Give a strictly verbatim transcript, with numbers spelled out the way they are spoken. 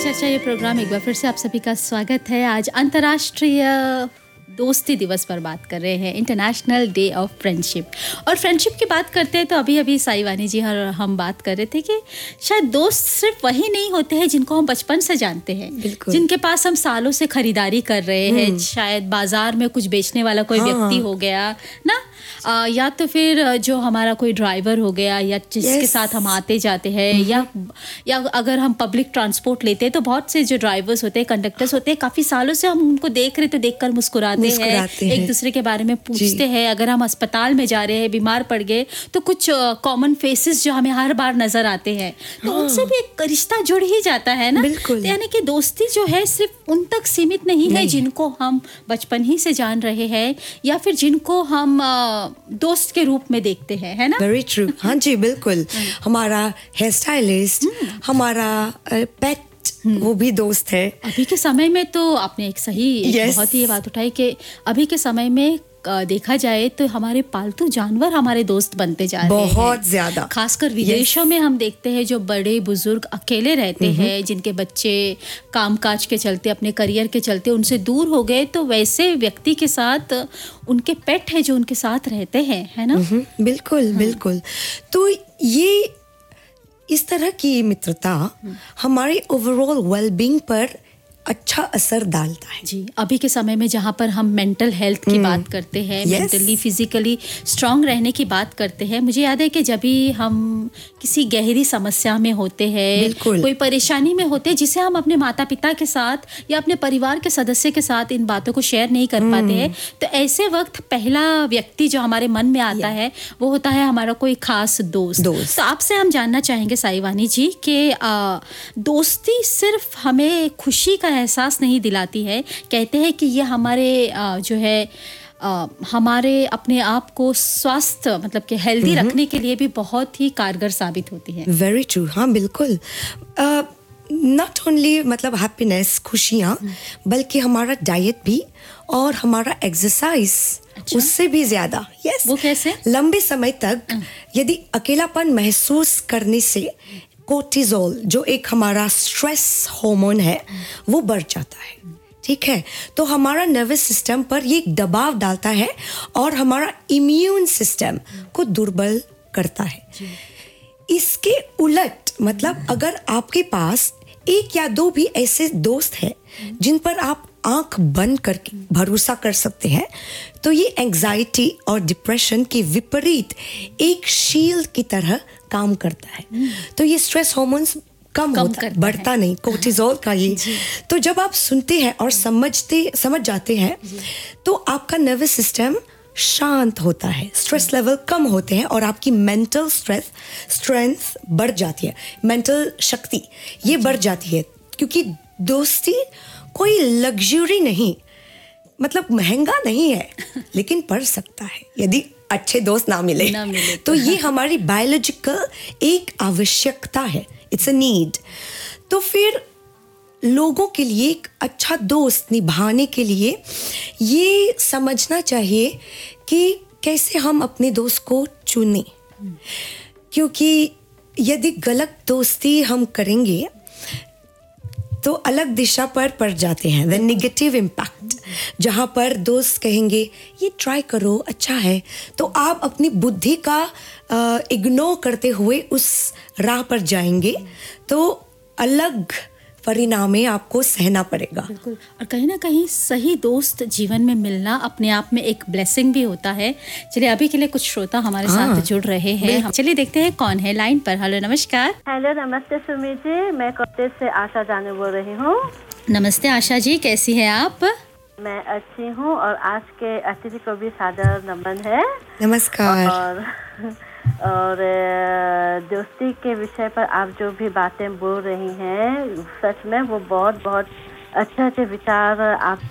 चर्चा ये प्रोग्राम एक बार फिर से आप सभी का स्वागत है। आज अंतर्राष्ट्रीय दोस्ती दिवस पर बात कर रहे हैं, इंटरनेशनल डे ऑफ फ्रेंडशिप। और फ्रेंडशिप की बात करते हैं तो अभी अभी साई वानी जी और हम बात कर रहे थे कि शायद दोस्त सिर्फ वही नहीं होते हैं जिनको हम बचपन से जानते हैं, जिनके पास हम सालों से खरीदारी कर रहे हैं, शायद बाजार में कुछ बेचने वाला कोई हाँ, व्यक्ति हो गया ना, आ, या तो फिर जो हमारा कोई ड्राइवर हो गया, या जिसके yes. साथ हम आते जाते हैं, या या अगर हम पब्लिक ट्रांसपोर्ट लेते हैं तो बहुत से जो ड्राइवर्स होते हैं, कंडक्टर्स होते हैं, काफ़ी सालों से हम उनको देख रहे तो देखकर मुस्कुराते हैं, एक दूसरे के बारे में पूछते हैं। अगर हम अस्पताल में जा रहे हैं, बीमार पड़ गए, तो कुछ कॉमन फेसेस जो हमें हर बार नजर आते हैं, तो हाँ. उनसे भी एक रिश्ता जुड़ ही जाता है ना। तो यानी कि दोस्ती जो है सिर्फ उन तक सीमित नहीं, नहीं है जिनको हम बचपन ही से जान रहे हैं, या फिर जिनको हम दोस्त के रूप में देखते हैं, है ना। Very true. हाँ जी, बिल्कुल। हमारा हेयर स्टाइलिस्ट, हमारा पेट, वो भी दोस्त है। अभी के समय में तो आपने एक सही एक yes. बहुत ही ये बात उठाई कि अभी के समय में देखा जाए तो हमारे पालतू जानवर हमारे दोस्त बनते जा रहे हैं बहुत ज्यादा। खासकर विदेशों yes. में हम देखते हैं जो बड़े बुजुर्ग अकेले रहते हैं, जिनके बच्चे कामकाज के चलते, अपने करियर के चलते उनसे दूर हो गए, तो वैसे व्यक्ति के साथ उनके पेट है जो उनके साथ रहते हैं, है ना। बिल्कुल हाँ. बिल्कुल। तो ये इस तरह की मित्रता हमारे ओवरऑल वेलबींग पर अच्छा असर डालता है जी। अभी के समय में जहाँ पर हम मेंटल हेल्थ की बात करते हैं, yes. मेंटली फिजिकली स्ट्रांग रहने की बात करते हैं, मुझे याद है कि जब भी हम किसी गहरी समस्या में होते हैं, कोई परेशानी में होते हैं जिसे हम अपने माता पिता के साथ या अपने परिवार के सदस्य के साथ इन बातों को शेयर नहीं कर पाते हैं, तो ऐसे वक्त पहला व्यक्ति जो हमारे मन में आता yeah. है वो होता है हमारा कोई खास दोस्त, दोस्त। तो आपसे हम जानना चाहेंगे साई वानी जी कि दोस्ती सिर्फ हमें खुशी का एहसास नहीं दिलाती है, कहते हैं कि ये हमारे जो है आ, हमारे अपने आप को स्वस्थ मतलब कि हेल्दी रखने के लिए भी बहुत ही कारगर साबित होती है। Very true. हाँ बिल्कुल। नॉट ओनली मतलब हैप्पीनेस, खुशियाँ, बल्कि हमारा डाइट भी और हमारा एक्सरसाइज अच्छा? उससे भी ज्यादा। यस। वो कैसे? लंबे समय तक यदि अकेलापन महसूस करने से कोर्टिजोल जो एक हमारा स्ट्रेस हार्मोन है वो बढ़ जाता है, ठीक है। तो हमारा नर्वस सिस्टम पर ये दबाव डालता है और हमारा इम्यून सिस्टम को दुर्बल करता है। इसके उलट मतलब अगर आपके पास एक या दो भी ऐसे दोस्त हैं जिन पर आप आंख बंद करके भरोसा कर सकते हैं, तो ये एंजाइटी और डिप्रेशन के विपरीत एक शील्ड की तरह काम करता है। तो ये स्ट्रेस हार्मोन्स कम, कम होता है, बढ़ता है। नहीं, कोर्टिजोल का ये। तो जब आप सुनते हैं और समझते समझ जाते हैं तो आपका नर्वस सिस्टम शांत होता है, स्ट्रेस लेवल कम होते हैं और आपकी मेंटल स्ट्रेस स्ट्रेंथ बढ़ जाती है, मेंटल शक्ति ये बढ़ जाती है। क्योंकि दोस्ती कोई लग्जरी नहीं, मतलब महंगा नहीं है, लेकिन पड़ सकता है यदि अच्छे दोस्त ना मिले, ना मिले तो ये हमारी बायोलॉजिकल एक आवश्यकता है, इट्स अ नीड। तो फिर लोगों के लिए एक अच्छा दोस्त निभाने के लिए ये समझना चाहिए कि कैसे हम अपने दोस्त को चुनें, क्योंकि यदि गलत दोस्ती हम करेंगे तो अलग दिशा पर पड़ जाते हैं, द नेगेटिव इम्पैक्ट, जहाँ पर दोस्त कहेंगे ये ट्राई करो अच्छा है, तो आप अपनी बुद्धि का इग्नोर करते हुए उस राह पर जाएंगे, तो अलग परिणाम आपको सहना पड़ेगा। बिल्कुल। और कहीं ना कहीं सही दोस्त जीवन में मिलना अपने आप में एक ब्लेसिंग भी होता है। चलिए अभी के लिए कुछ श्रोता हमारे साथ जुड़ रहे हैं, चलिए देखते हैं कौन है लाइन पर। हेलो नमस्कार। हेलो नमस्ते सुमी जी, मैं कोटे से आशा जाने बोल रही हूँ। नमस्ते आशा जी, कैसी है आप? मैं अच्छी हूँ और आज के अतिथि को भी सादर नमन है। नमस्कार। और और दोस्ती के विषय पर आप जो भी बातें बोल रही हैं, सच में वो बहुत बहुत अच्छे अच्छे विचार आप